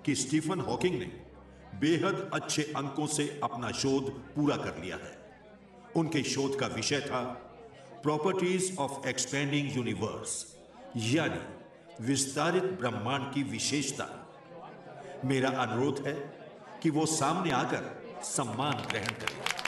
कि Stephen Hawking ने बेहद अच्छे अंकों से अपना शोध पूरा कर लिया है। उनके शोध का विषय था प्रॉपर्टीज ऑफ एक्सपेंडिंग यूनिवर्स, यानी विस्तारित ब्रह्मांड की विशेषता। मेरा अनुरोध है कि वो सामने आकर सम्मान ग्रहण करें।